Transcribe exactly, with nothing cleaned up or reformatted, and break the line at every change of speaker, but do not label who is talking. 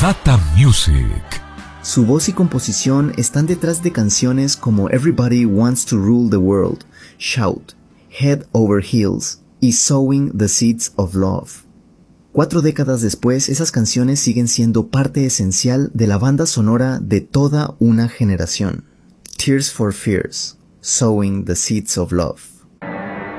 Tata Music.
Su voz y composición están detrás de canciones como Everybody Wants to Rule the World, Shout, Head Over Heels y Sowing the Seeds of Love. Cuatro décadas después, esas canciones siguen siendo parte esencial de la banda sonora de toda una generación. Tears for Fears, Sowing the Seeds of Love.